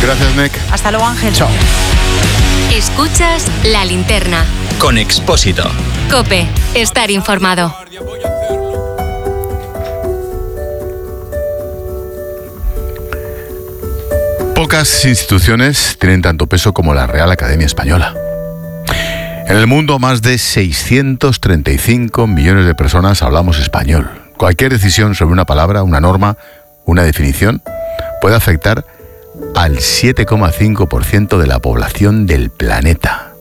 Gracias, Nek. Hasta luego, Ángel. Chao. Escuchas La Linterna. Con Expósito. COPE. Estar informado. Pocas instituciones tienen tanto peso como la Real Academia Española. En el mundo, más de 635 millones de personas hablamos español. Cualquier decisión sobre una palabra, una norma, una definición, puede afectar al 7,5% de la población del planeta.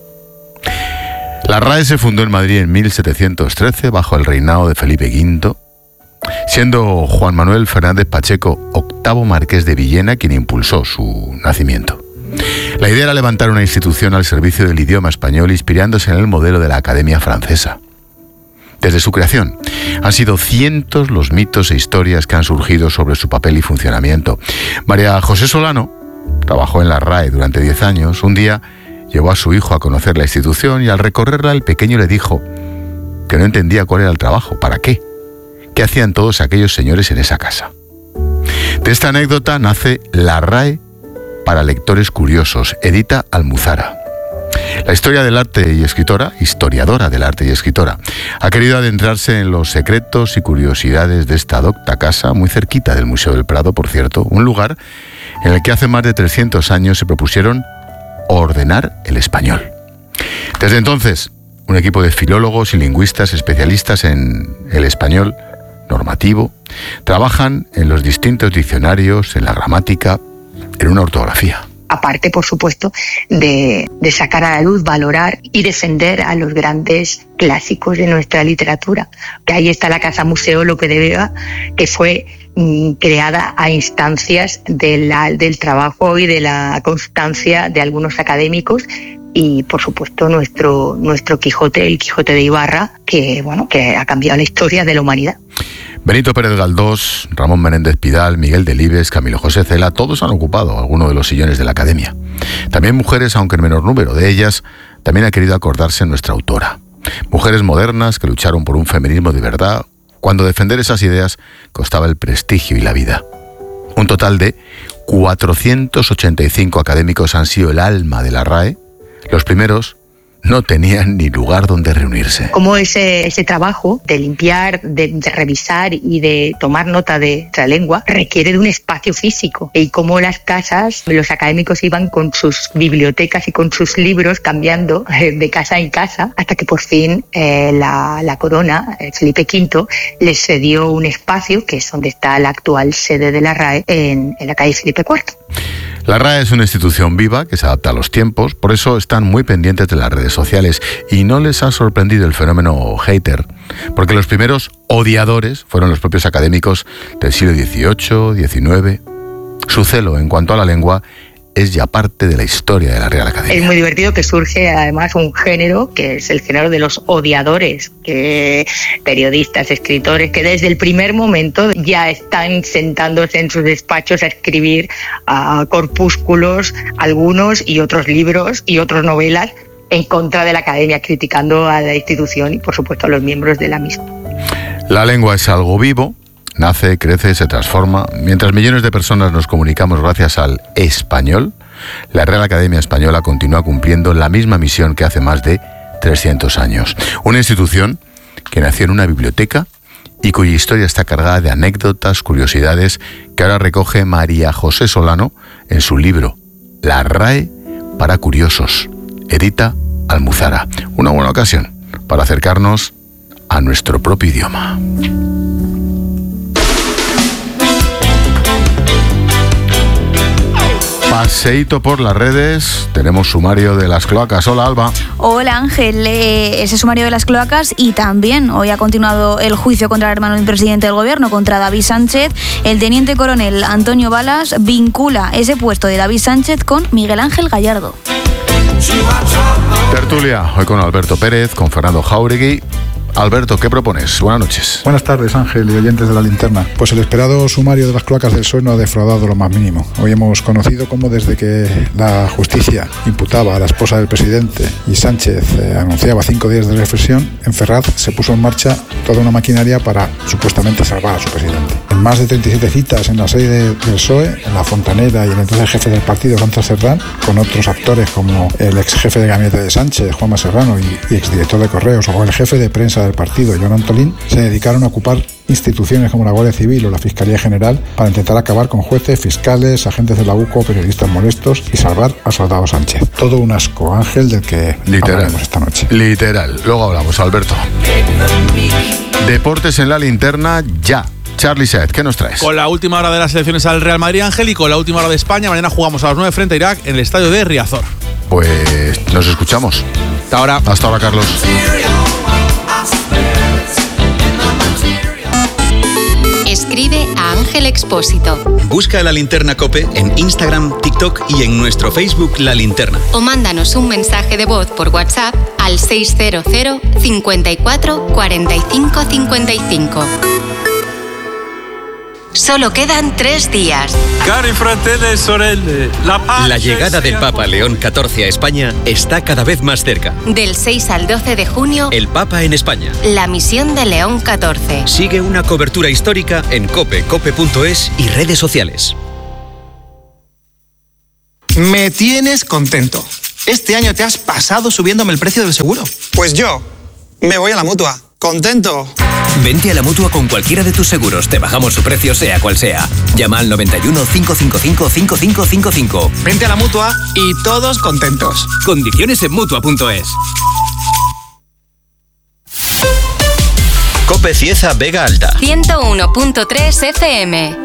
La RAE se fundó en Madrid en 1713 bajo el reinado de Felipe V, siendo Juan Manuel Fernández Pacheco, octavo marqués de Villena, quien impulsó su nacimiento. La idea era levantar una institución al servicio del idioma español, inspirándose en el modelo de la Academia Francesa. Desde su creación, han sido cientos los mitos e historias que han surgido sobre su papel y funcionamiento. María José Solano trabajó en la RAE durante 10 años. Un día llevó a su hijo a conocer la institución y al recorrerla el pequeño le dijo que no entendía cuál era el trabajo, para qué. ¿Qué hacían todos aquellos señores en esa casa? De esta anécdota nace la RAE para lectores curiosos, edita Almuzara. La historia del arte y escritora, historiadora del arte y escritora, ha querido adentrarse en los secretos y curiosidades de esta docta casa, muy cerquita del Museo del Prado, por cierto, un lugar en el que hace más de 300 años se propusieron ordenar el español. Desde entonces, un equipo de filólogos y lingüistas especialistas en el español normativo trabajan en los distintos diccionarios, en la gramática, en una ortografía. Aparte, por supuesto, de sacar a la luz, valorar y defender a los grandes clásicos de nuestra literatura. Que ahí está la Casa Museo Lope de Vega, que fue creada a instancias del trabajo y de la constancia de algunos académicos. Y, por supuesto, nuestro Quijote, el Quijote de Ibarra, que ha cambiado la historia de la humanidad. Benito Pérez Galdós, Ramón Menéndez Pidal, Miguel Delibes, Camilo José Cela, todos han ocupado alguno de los sillones de la Academia. También mujeres, aunque en menor número. De ellas también ha querido acordarse nuestra autora. Mujeres modernas que lucharon por un feminismo de verdad, cuando defender esas ideas costaba el prestigio y la vida. Un total de 485 académicos han sido el alma de la RAE. Los primeros no tenían ni lugar donde reunirse. Como ese trabajo de limpiar, de revisar y de tomar nota de nuestra lengua requiere de un espacio físico. Y como las casas, los académicos iban con sus bibliotecas y con sus libros cambiando de casa en casa, hasta que por fin la corona, Felipe V, les cedió un espacio, que es donde está la actual sede de la RAE, en la calle Felipe IV. La RAE es una institución viva que se adapta a los tiempos, por eso están muy pendientes de las redes sociales y no les ha sorprendido el fenómeno hater, porque los primeros odiadores fueron los propios académicos del siglo XVIII, XIX. Su celo en cuanto a la lengua es ya parte de la historia de la Real Academia. Es muy divertido que surge además un género que es el género de los odiadores, que periodistas, escritores que desde el primer momento ya están sentándose en sus despachos a escribir corpúsculos, algunos y otros libros y otras novelas en contra de la Academia, criticando a la institución y por supuesto a los miembros de la misma. La lengua es algo vivo. Nace, crece, se transforma. Mientras millones de personas nos comunicamos gracias al español, la Real Academia Española continúa cumpliendo la misma misión que hace más de 300 años. Una institución que nació en una biblioteca y cuya historia está cargada de anécdotas, curiosidades, que ahora recoge María José Solano en su libro La RAE para curiosos. Edita Almuzara. Una buena ocasión para acercarnos a nuestro propio idioma. Paseíto por las redes, tenemos sumario de las cloacas. Hola, Alba. Hola, Ángel. Ese sumario de las cloacas, y también hoy ha continuado el juicio contra el hermano del presidente del gobierno, contra David Sánchez. El teniente coronel Antonio Balas vincula ese puesto de David Sánchez con Miguel Ángel Gallardo. Tertulia, hoy con Alberto Pérez, con Fernando Jáuregui. Alberto, ¿qué propones? Buenas noches. Buenas tardes, Ángel y oyentes de La Linterna. Pues el esperado sumario de las cloacas del PSOE no ha defraudado lo más mínimo. Hoy hemos conocido cómo desde que la justicia imputaba a la esposa del presidente y Sánchez anunciaba 5 días de reflexión, en Ferraz se puso en marcha toda una maquinaria para supuestamente salvar a su presidente. En más de 37 citas en la sede del PSOE, en La Fontanera y el entonces jefe del partido, Santos Cerdán, con otros actores como el ex jefe de gabinete de Sánchez, Juanma Serrano, y exdirector de Correos, o el jefe de prensa del partido, Joan Antolín, se dedicaron a ocupar instituciones como la Guardia Civil o la Fiscalía General para intentar acabar con jueces, fiscales, agentes de la UCO, periodistas molestos y salvar a Soldado Sánchez. Todo un asco, Ángel, del que hablaremos esta noche. Literal. Luego hablamos, Alberto. Deportes en la linterna ya. Charlie Saez, ¿qué nos traes? Con la última hora de las selecciones al Real Madrid, Ángel, y con la última hora de España. Mañana jugamos a las 9 frente a Irak en el estadio de Riazor. Pues nos escuchamos. Hasta ahora. Hasta ahora, Carlos. Escribe a Ángel Expósito. Busca La Linterna COPE en Instagram, TikTok y en nuestro Facebook La Linterna. O mándanos un mensaje de voz por WhatsApp al 600 54 45 55. Solo quedan 3 días. La llegada del Papa León XIV a España está cada vez más cerca. Del 6 al 12 de junio, El Papa en España. la misión de León XIV. Sigue una cobertura histórica en COPE, cope.es y redes sociales. Me tienes contento. Este año te has pasado subiéndome el precio del seguro. Pues yo me voy a la Mutua. ¡Contento! Vente a la Mutua con cualquiera de tus seguros. Te bajamos su precio sea cual sea. Llama al 91 555 5555. Vente a la Mutua y todos contentos. Condiciones en Mutua.es. COPE Cieza Vega Alta. 101.3 FM.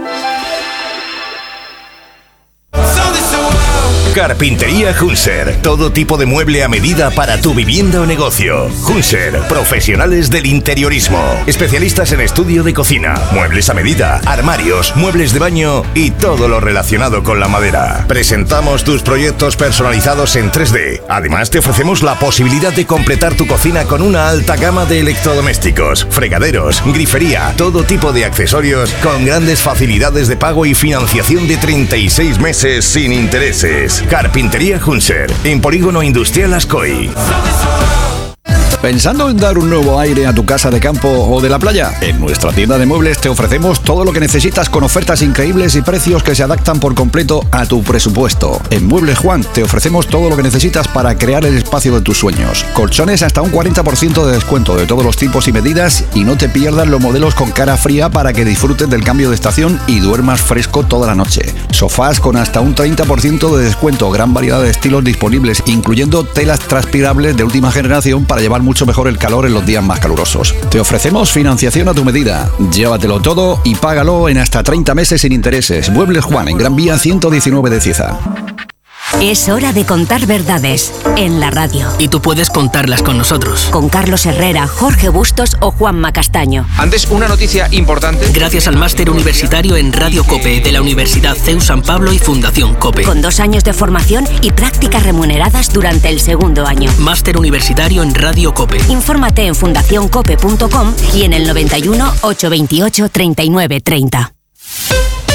Carpintería Hunser. Todo tipo de mueble a medida para tu vivienda o negocio. Hunser, profesionales del interiorismo. Especialistas en estudio de cocina, muebles a medida, armarios, muebles de baño y todo lo relacionado con la madera. Presentamos tus proyectos personalizados en 3D. Además, te ofrecemos la posibilidad de completar tu cocina con una alta gama de electrodomésticos, fregaderos, grifería, todo tipo de accesorios con grandes facilidades de pago y financiación de 36 meses sin intereses. Carpintería Hunser, en Polígono Industrial Ascoy. ¿Pensando en dar un nuevo aire a tu casa de campo o de la playa? En nuestra tienda de muebles te ofrecemos todo lo que necesitas con ofertas increíbles y precios que se adaptan por completo a tu presupuesto. En Muebles Juan te ofrecemos todo lo que necesitas para crear el espacio de tus sueños. Colchones hasta un 40% de descuento de todos los tipos y medidas, y no te pierdas los modelos con cara fría para que disfrutes del cambio de estación y duermas fresco toda la noche. Sofás con hasta un 30% de descuento, gran variedad de estilos disponibles, incluyendo telas transpirables de última generación para llevar mucho mejor el calor en los días más calurosos. Te ofrecemos financiación a tu medida. Llévatelo todo y págalo en hasta 30 meses sin intereses. Muebles Juan, en Gran Vía 119 de Cieza. Es hora de contar verdades en la radio. Y tú puedes contarlas con nosotros. Con Carlos Herrera, Jorge Bustos o Juanma Castaño. Antes, una noticia importante. Gracias al máster universitario en Radio COPE de la Universidad CEU San Pablo y Fundación COPE. Con 2 años de formación y prácticas remuneradas durante el segundo año. Máster universitario en Radio COPE. Infórmate en fundacioncope.com y en el 91 828 39 30.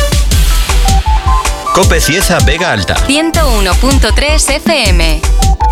COPE Cieza Vega Alta. 101.3 FM.